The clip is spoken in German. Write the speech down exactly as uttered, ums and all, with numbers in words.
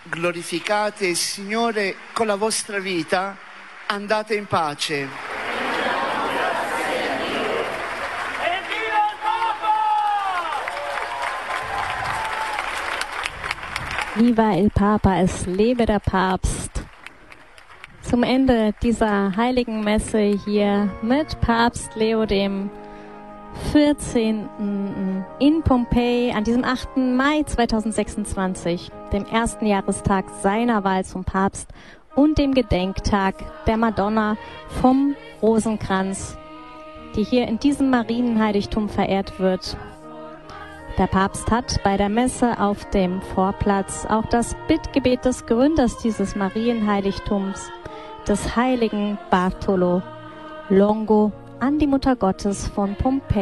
glorificate il Signore con la vostra vita, andate in pace. Viva il Papa, es lebe der Papst. Zum Ende dieser heiligen Messe hier mit Papst Leo dem vierzehnten in Pompeji an diesem achten Mai zweitausendsechsundzwanzig, dem ersten Jahrestag seiner Wahl zum Papst und dem Gedenktag der Madonna vom Rosenkranz, die hier in diesem Marienheiligtum verehrt wird. Der Papst hat bei der Messe auf dem Vorplatz auch das Bittgebet des Gründers dieses Marienheiligtums, des heiligen Bartolo Longo, an die Mutter Gottes von Pompeji